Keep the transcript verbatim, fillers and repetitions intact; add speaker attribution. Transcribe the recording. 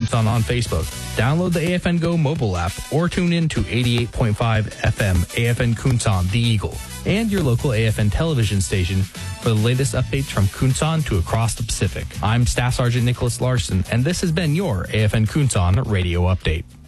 Speaker 1: Kunsan on Facebook. Download the A F N Go mobile app or tune in to eighty-eight point five F M A F N Kunsan, the Eagle, and your local A F N television station for the latest updates from Kunsan to across the Pacific. I'm Staff Sergeant Nicholas Larson, and this has been your A F N Kunsan Radio Update.